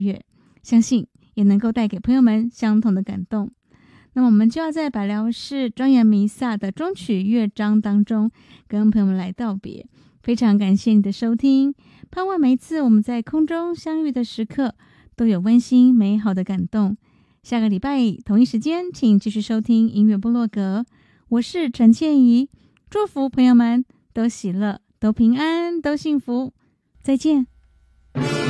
悦，相信也能够带给朋友们相同的感动。那么我们就要在百辽士庄严弥撒的终曲乐章当中跟朋友们来道别。非常感谢你的收听，盼望每一次我们在空中相遇的时刻都有温馨美好的感动。下个礼拜同一时间请继续收听音乐部落格，我是陈倩怡，祝福朋友们都喜乐，都平安，都幸福，再见。